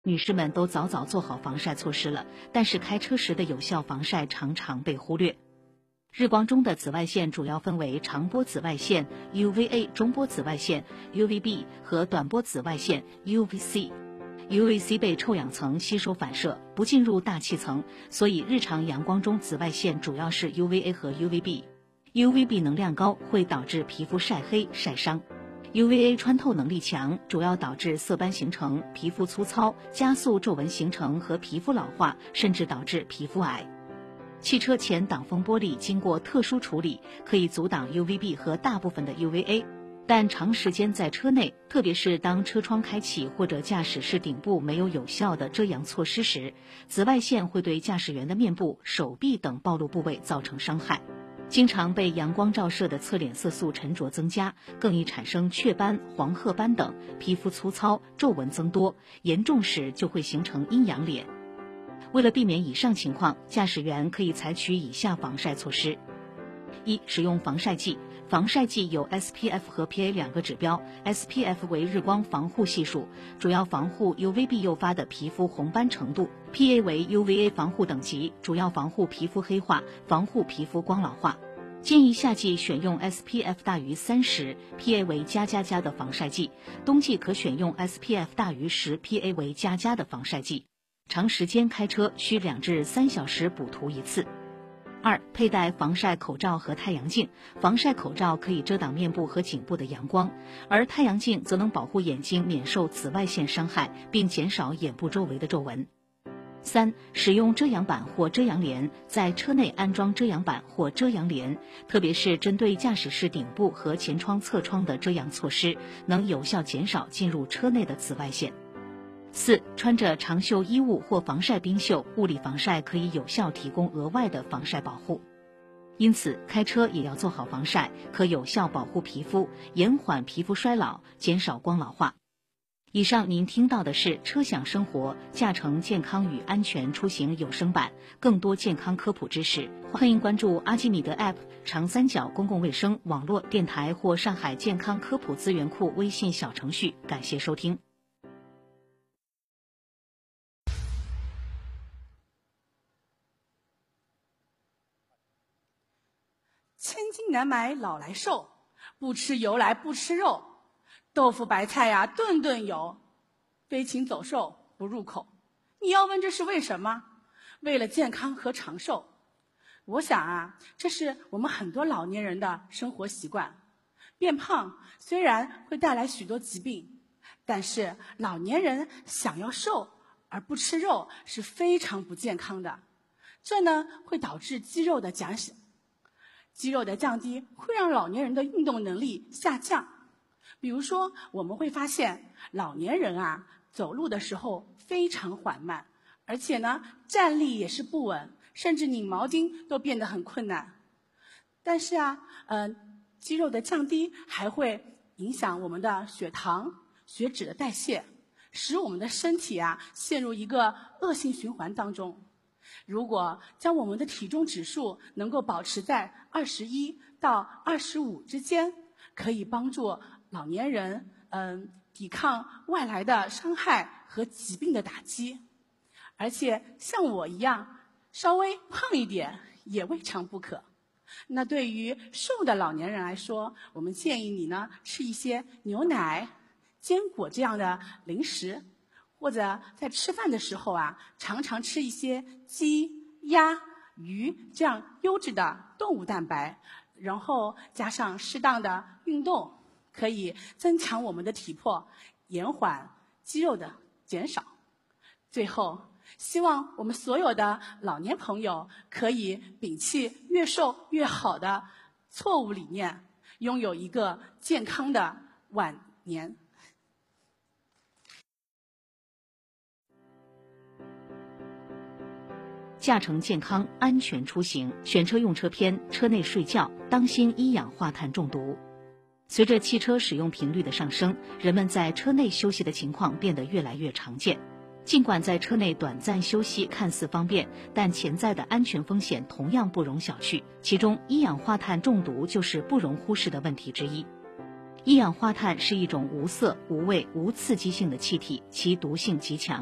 女士们都早早做好防晒措施了，但是开车时的有效防晒常常被忽略。日光中的紫外线主要分为长波紫外线 UVA、中波紫外线 UVB 和短波紫外线 UVC。UVC 被臭氧层吸收反射，不进入大气层，所以日常阳光中紫外线主要是 UVA 和 UVB。UVB 能量高，会导致皮肤晒黑、晒伤。UVA 穿透能力强，主要导致色斑形成、皮肤粗糙，加速皱纹形成和皮肤老化，甚至导致皮肤癌。汽车前挡风玻璃经过特殊处理，可以阻挡 UVB 和大部分的 UVA， 但长时间在车内，特别是当车窗开启或者驾驶室顶部没有有效的遮阳措施时，紫外线会对驾驶员的面部、手臂等暴露部位造成伤害。经常被阳光照射的侧脸色素沉着增加，更易产生雀斑、黄褐斑等，皮肤粗糙，皱纹增多，严重时就会形成阴阳脸。为了避免以上情况，驾驶员可以采取以下防晒措施：一、使用防晒剂。防晒剂有 SPF 和 PA 两个指标 ，SPF 为日光防护系数，主要防护 UVB 诱发的皮肤红斑程度 ；PA 为 UVA 防护等级，主要防护皮肤黑化，防护皮肤光老化。建议夏季选用 SPF 大于30，PA 为+++的防晒剂；冬季可选用 SPF 大于10，PA 为++的防晒剂。长时间开车需2至3小时补涂一次。二、佩戴防晒口罩和太阳镜。防晒口罩可以遮挡面部和颈部的阳光，而太阳镜则能保护眼睛免受紫外线伤害，并减少眼部周围的皱纹。三、使用遮阳板或遮阳帘，在车内安装遮阳板或遮阳帘，特别是针对驾驶室顶部和前窗、侧窗的遮阳措施，能有效减少进入车内的紫外线。四、穿着长袖衣物或防晒冰袖，物理防晒可以有效提供额外的防晒保护。因此，开车也要做好防晒，可有效保护皮肤，延缓皮肤衰老，减少光老化。以上您听到的是车享生活驾乘健康与安全出行有声版，更多健康科普知识，欢迎关注阿基米德 App、长三角公共卫生网络电台或上海健康科普资源库微信小程序。感谢收听。 千金难买老来瘦，不吃油来不吃肉，豆腐白菜呀顿顿有，飞禽走兽不入口。你要问这是为什么？为了健康和长寿。我想啊，这是我们很多老年人的生活习惯。变胖虽然会带来许多疾病，但是老年人想要瘦而不吃肉是非常不健康的。这呢会导致肌肉的减少。肌肉的降低会让老年人的运动能力下降。比如说，我们会发现老年人啊，走路的时候非常缓慢，而且呢，站立也是不稳，甚至拧毛巾都变得很困难。但是啊，肌肉的降低还会影响我们的血糖、血脂的代谢，使我们的身体啊陷入一个恶性循环当中。如果将我们的体重指数能够保持在21到25之间，可以帮助老年人抵抗外来的伤害和疾病的打击。而且像我一样稍微胖一点也未尝不可。那对于瘦的老年人来说，我们建议你呢吃一些牛奶、坚果这样的零食，或者在吃饭的时候啊，常常吃一些鸡、鸭、鱼这样优质的动物蛋白，然后加上适当的运动，可以增强我们的体魄，延缓肌肉的减少。最后，希望我们所有的老年朋友可以摒弃越瘦越好的错误理念，拥有一个健康的晚年。 驾乘健康安全出行，选车用车篇：车内睡觉，当心一氧化碳中毒。随着汽车使用频率的上升，人们在车内休息的情况变得越来越常见。尽管在车内短暂休息看似方便，但潜在的安全风险同样不容小觑，其中一氧化碳中毒就是不容忽视的问题之一。一氧化碳是一种无色、无味、无刺激性的气体，其毒性极强。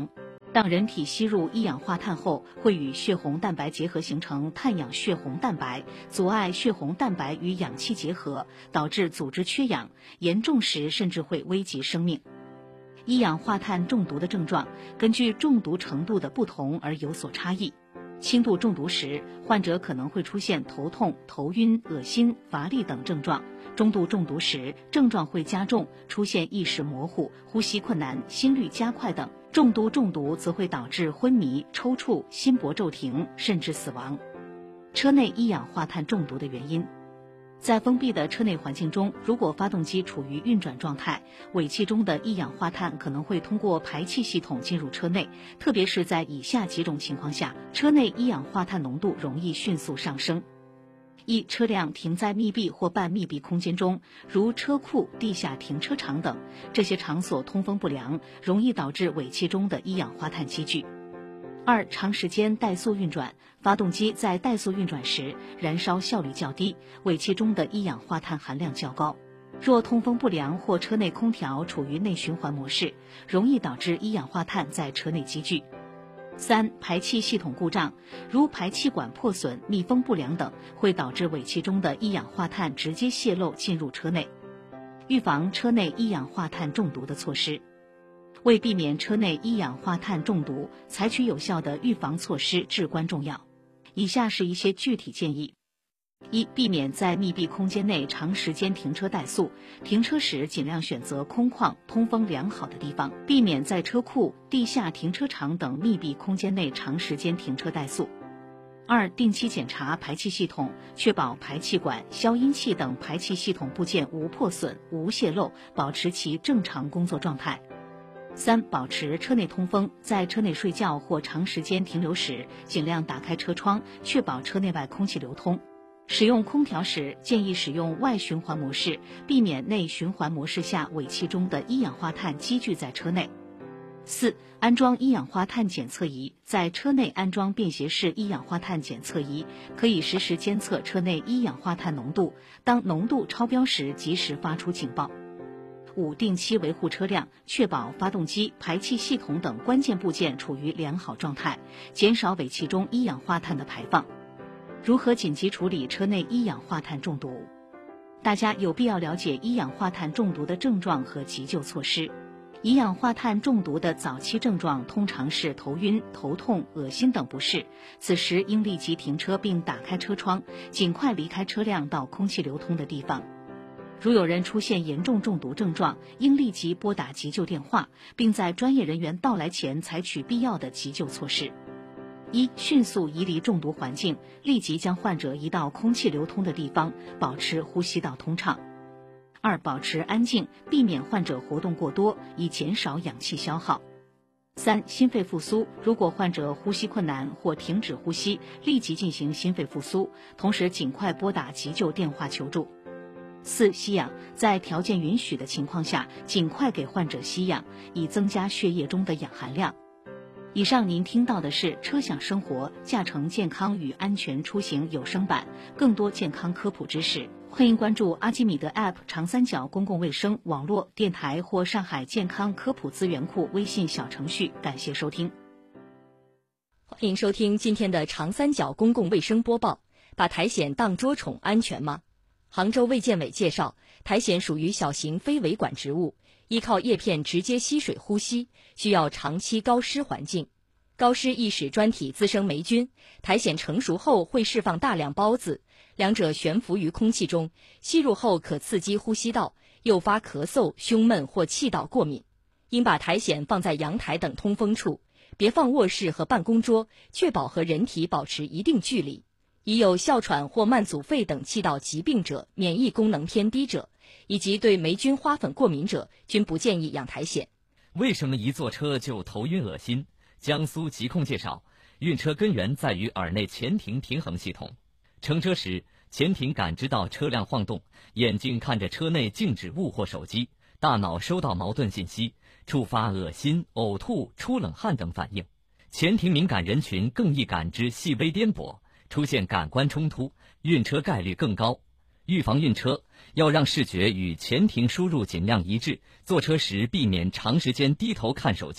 当人体吸入一氧化碳后，会与血红蛋白结合形成碳氧血红蛋白，阻碍血红蛋白与氧气结合，导致组织缺氧，严重时甚至会危及生命。一氧化碳中毒的症状根据中毒程度的不同而有所差异。轻度中毒时，患者可能会出现头痛、头晕、恶心、乏力等症状；中度中毒时，症状会加重，出现意识模糊、呼吸困难、心率加快等；重度中毒则会导致昏迷、抽搐、心搏骤停，甚至死亡。车内一氧化碳中毒的原因。在封闭的车内环境中，如果发动机处于运转状态，尾气中的一氧化碳可能会通过排气系统进入车内，特别是在以下几种情况下，车内一氧化碳浓度容易迅速上升。一、车辆停在密闭或半密闭空间中，如车库、地下停车场等，这些场所通风不良，容易导致尾气中的一氧化碳积聚。二、长时间怠速运转，发动机在怠速运转时，燃烧效率较低，尾气中的一氧化碳含量较高。若通风不良或车内空调处于内循环模式，容易导致一氧化碳在车内积聚。三、排气系统故障，如排气管破损、密封不良等，会导致尾气中的一氧化碳直接泄漏进入车内。预防车内一氧化碳中毒的措施。为避免车内一氧化碳中毒，采取有效的预防措施至关重要。以下是一些具体建议：一、避免在密闭空间内长时间停车怠速，停车时尽量选择空旷、通风良好的地方，避免在车库、地下停车场等密闭空间内长时间停车怠速。二、定期检查排气系统，确保排气管、消音器等排气系统部件无破损、无泄漏，保持其正常工作状态。三、保持车内通风，在车内睡觉或长时间停留时，尽量打开车窗，确保车内外空气流通。使用空调时，建议使用外循环模式，避免内循环模式下尾气中的一氧化碳积聚在车内。四、安装一氧化碳检测仪，在车内安装便携式一氧化碳检测仪，可以实时监测车内一氧化碳浓度，当浓度超标时及时发出警报。五、定期维护车辆，确保发动机、排气系统等关键部件处于良好状态，减少尾气中一氧化碳的排放。如何紧急处理车内一氧化碳中毒？大家有必要了解一氧化碳中毒的症状和急救措施。一氧化碳中毒的早期症状通常是头晕、头痛、恶心等不适，此时应立即停车并打开车窗，尽快离开车辆到空气流通的地方。如有人出现严重中毒症状，应立即拨打急救电话，并在专业人员到来前采取必要的急救措施。一、迅速移离中毒环境，立即将患者移到空气流通的地方，保持呼吸道通畅。二、保持安静，避免患者活动过多，以减少氧气消耗。三、心肺复苏，如果患者呼吸困难或停止呼吸，立即进行心肺复苏，同时尽快拨打急救电话求助。四、吸氧，在条件允许的情况下，尽快给患者吸氧，以增加血液中的氧含量。以上您听到的是车享生活驾乘健康与安全出行有声版，更多健康科普知识，欢迎关注阿基米德 App 长三角公共卫生网络电台或上海健康科普资源库微信小程序。感谢收听。 欢迎收听今天的长三角公共卫生播报。把苔藓当捉宠安全吗？杭州卫健委介绍，苔藓属于小型非维管植物，依靠叶片直接吸水呼吸，需要长期高湿环境。高湿易使专体滋生霉菌，苔藓成熟后会释放大量孢子，两者悬浮于空气中，吸入后可刺激呼吸道，诱发咳嗽、胸闷或气道过敏。应把苔藓放在阳台等通风处，别放卧室和办公桌，确保和人体保持一定距离。已有哮喘或慢阻肺等气道疾病者、免疫功能偏低者，以及对霉菌花粉过敏者，均不建议养苔藓。 为什么一坐车就头晕恶心？江苏疾控介绍，晕车根源在于耳内前庭平衡系统。乘车时，前庭感知到车辆晃动，眼睛看着车内静止物或手机，大脑收到矛盾信息，触发恶心、呕吐、出冷汗等反应。前庭敏感人群更易感知细微颠簸，出现感官冲突，晕车概率更高。预防晕车，要让视觉与前庭输入尽量一致，坐车时避免长时间低头看手机，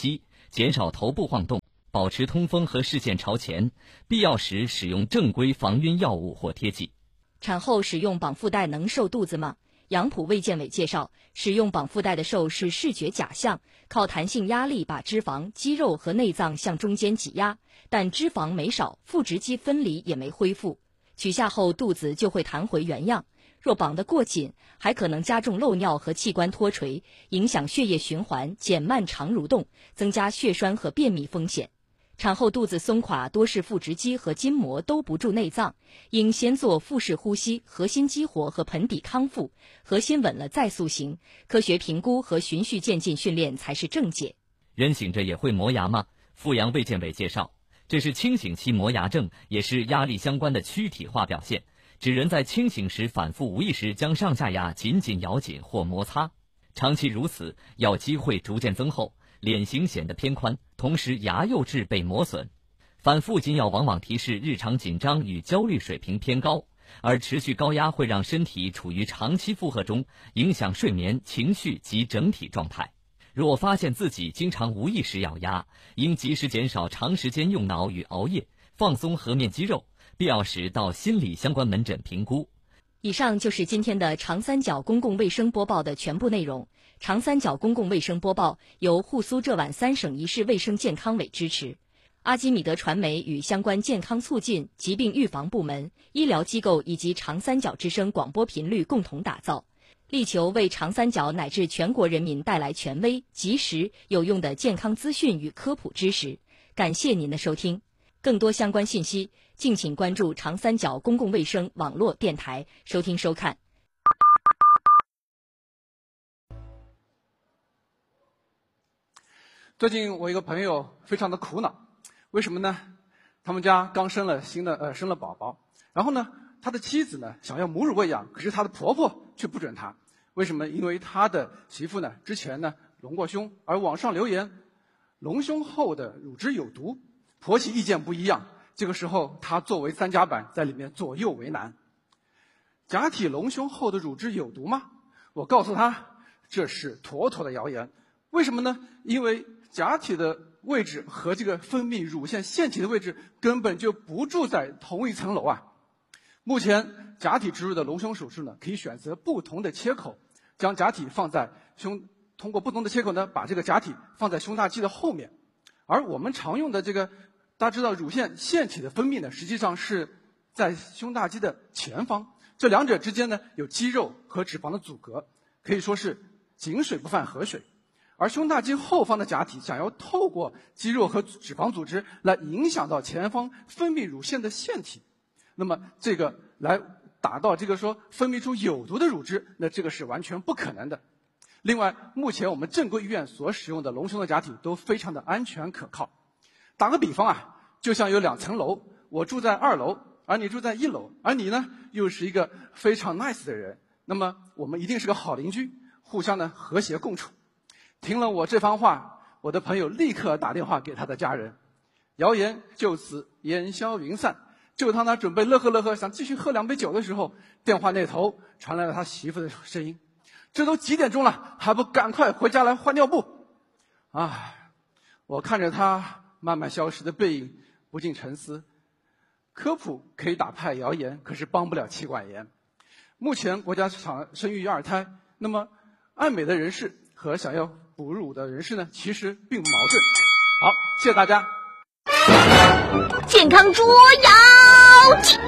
减少头部晃动，保持通风和视线朝前，必要时使用正规防晕药物或贴剂。 产后使用绑腹带能瘦肚子吗？杨浦卫健委介绍，使用绑腹带的瘦是视觉假象，靠弹性压力把脂肪、肌肉和内脏向中间挤压，但脂肪没少，腹直肌分离也没恢复，取下后肚子就会弹回原样。若绑得过紧，还可能加重漏尿和器官脱垂，影响血液循环，减慢肠蠕动，增加血栓和便秘风险。产后肚子松垮多是腹直肌和筋膜都不住内脏，应先做腹式呼吸、核心激活和盆底康复，核心稳了再塑形，科学评估和循序渐进训练才是正解。 人醒着也会磨牙吗？阜阳卫健委介绍，这是清醒期磨牙症，也是压力相关的躯体化表现，指人在清醒时反复无意识将上下牙紧紧咬紧或摩擦，长期如此，咬肌会逐渐增厚，脸型显得偏宽，同时牙釉质被磨损。反复紧咬往往提示日常紧张与焦虑水平偏高，而持续高压会让身体处于长期负荷中，影响睡眠、情绪及整体状态。若发现自己经常无意识咬牙，应及时减少长时间用脑与熬夜，放松颌面肌肉，必要时到心理相关门诊评估。 以上就是今天的长三角公共卫生播报的全部内容。长三角公共卫生播报由沪苏浙皖3省1市卫生健康委支持，阿基米德传媒与相关健康促进、疾病预防部门、医疗机构以及长三角之声广播频率共同打造，力求为长三角乃至全国人民带来权威、及时、有用的健康资讯与科普知识。感谢您的收听，更多相关信息，敬请关注长三角公共卫生网络电台收听收看。 最近我一个朋友非常的苦恼，为什么呢？他们家刚生了宝宝，然后呢，他的妻子呢想要母乳喂养，可是他的婆婆却不准他。为什么？因为他的媳妇呢之前呢隆过胸，而网上留言隆胸后的乳汁有毒，婆媳意见不一样。这个时候他作为3夹板在里面左右为难。假体隆胸后的乳汁有毒吗？我告诉他，这是妥妥的谣言。为什么呢？因为假体的位置和这个分泌乳腺腺体的位置根本就不住在同一层楼啊。目前假体植入的隆胸手术呢，可以选择不同的切口，将假体放在通过不同的切口呢，把这个假体放在胸大肌的后面。而我们常用的这个，大家知道乳腺腺体的分泌呢，实际上是在胸大肌的前方，这两者之间呢有肌肉和脂肪的阻隔，可以说是井水不犯河水。而胸大肌后方的假体想要透过肌肉和脂肪组织来影响到前方分泌乳腺的腺体，那么这个来达到这个说分泌出有毒的乳汁，那这个是完全不可能的。另外，目前我们正规医院所使用的隆胸的假体都非常的安全可靠。打个比方啊，就像有2层楼，我住在2楼，而你住在1楼，而你呢又是一个非常 nice 的人，那么我们一定是个好邻居，互相呢和谐共处。听了我这番话，我的朋友立刻打电话给他的家人，谣言就此烟消云散。就当他准备乐呵乐呵想继续喝2杯酒的时候，电话那头传来了他媳妇的声音：这都几点钟了，还不赶快回家来换尿布啊！我看着他慢慢消失的背影，不禁沉思，科普可以打败谣言，可是帮不了妻管严。目前国家生育2胎，那么爱美的人士和想要哺乳的人士呢，其实并不矛盾。好，谢谢大家。 健康捉妖记。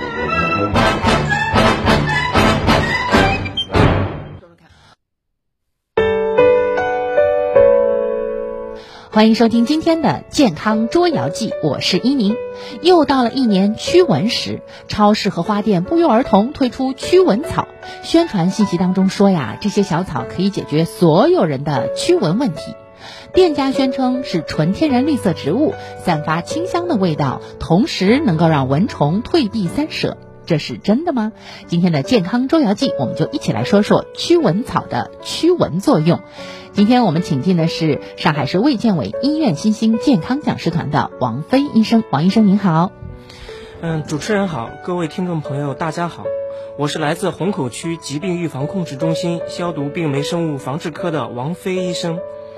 欢迎收听今天的健康捉谣记，我是伊宁。又到了一年驱蚊时，超市和花店不约而同推出驱蚊草。宣传信息当中说呀，这些小草可以解决所有人的驱蚊问题。店家宣称是纯天然绿色植物，散发清香的味道，同时能够让蚊虫退避三舍。这是真的吗？今天的健康捉谣记，我们就一起来说说驱蚊草的驱蚊作用。今天我们请进的是上海市卫健委医院新兴健康讲师团的王飞医生。王医生您好。 主持人好，各位听众朋友大家好，我是来自虹口区疾病预防控制中心消毒病媒生物防治科的王飞医生。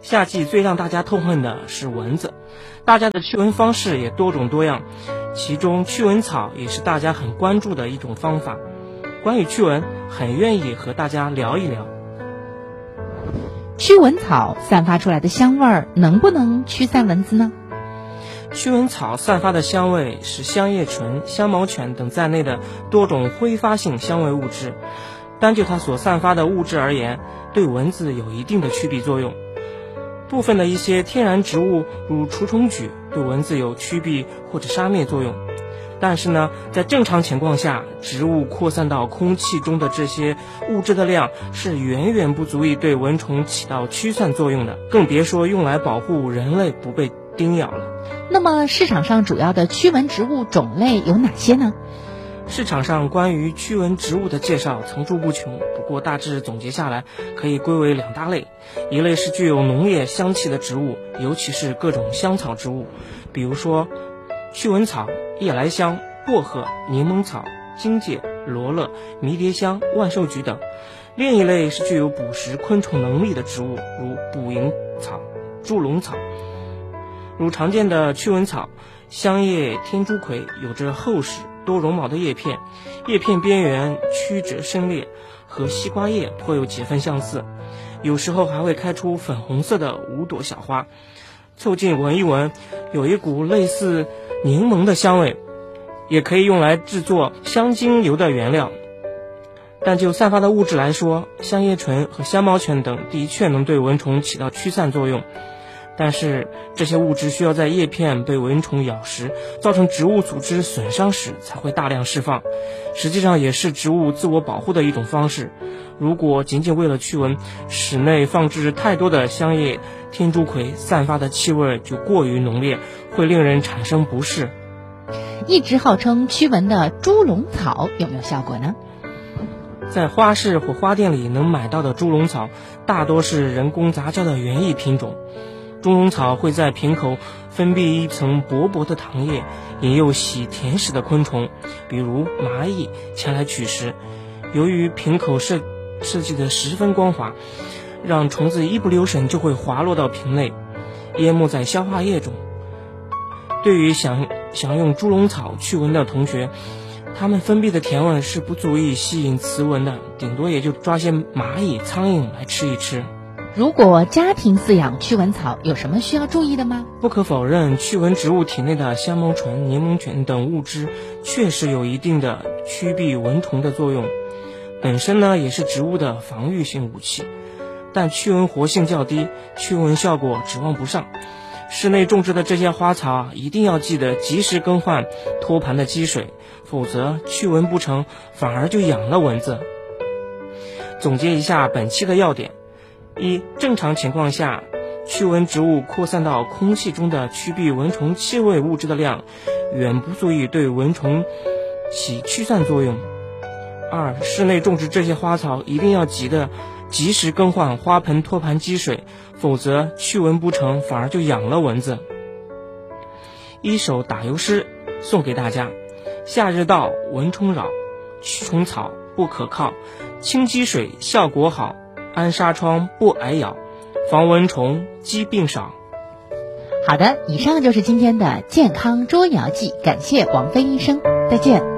夏季最让大家痛恨的是蚊子，大家的驱蚊方式也多种多样，其中驱蚊草也是大家很关注的一种方法。关于驱蚊，很愿意和大家聊一聊。 驱蚊草散发出来的香味儿能不能驱散蚊子呢？ 驱蚊草散发的香味是香叶醇、香茅醛等在内的多种挥发性香味物质，单就它所散发的物质而言，对蚊子有一定的驱避作用。部分的一些天然植物如除虫菊对蚊子有驱避或者杀灭作用，但是呢，在正常情况下，植物扩散到空气中的这些物质的量是远远不足以对蚊虫起到驱散作用的，更别说用来保护人类不被叮咬了。 那么市场上主要的驱蚊植物种类有哪些呢？ 市场上关于驱蚊植物的介绍层出不穷，不过大致总结下来可以归为2大类。一类是具有浓烈香气的植物，尤其是各种香草植物，比如说驱蚊草、夜来香、薄荷、柠檬草、荆芥、罗勒、迷迭香、万寿菊等。另一类是具有捕食昆虫能力的植物，如捕蝇草、猪笼草。如常见的驱蚊草，香叶天竺葵有着厚实多绒毛的叶片，叶片边缘曲折深裂，和西瓜叶颇有几分相似，有时候还会开出粉红色的5朵小花。凑近闻一闻，有一股类似柠檬的香味，也可以用来制作香精油的原料。但就散发的物质来说，香叶醇和香茅醛等的确能对蚊虫起到驱散作用，但是这些物质需要在叶片被蚊虫咬食，造成植物组织损伤时才会大量释放，实际上也是植物自我保护的一种方式。如果仅仅为了驱蚊，室内放置太多的香叶天竺葵，散发的气味就过于浓烈，会令人产生不适。 一直号称驱蚊的猪笼草有没有效果呢？ 在花市或花店里能买到的猪笼草大多是人工杂交的园艺品种。猪笼草会在瓶口分泌一层薄薄的糖液，引诱喜甜食的昆虫，比如蚂蚁前来取食。由于瓶口设计的十分光滑，让虫子一不留神就会滑落到瓶内，淹没在消化液中。对于想用猪笼草驱蚊的同学，它们分泌的甜味是不足以吸引雌蚊的，顶多也就抓些蚂蚁、苍蝇来吃一吃。 如果家庭饲养驱蚊草，有什么需要注意的吗？ 不可否认，驱蚊植物体内的香茅醇、柠檬醛等物质确实有一定的驱避蚊虫的作用，本身呢也是植物的防御性武器，但驱蚊活性较低，驱蚊效果指望不上。室内种植的这些花草一定要记得及时更换托盘的积水，否则驱蚊不成，反而就养了蚊子。总结一下本期的要点：一、正常情况下，驱蚊植物扩散到空气中的驱避蚊虫气味物质的量远不足以对蚊虫起驱散作用。二、室内种植这些花草一定要及时更换花盆托盘积水，否则驱蚊不成，反而就养了蚊子。一首打油诗送给大家：夏日到，蚊虫扰，驱虫草不可靠，清积水效果好，安纱窗不挨咬，防蚊虫疾病少。 好的，以上就是今天的健康捉咬记，感谢王飞医生，再见。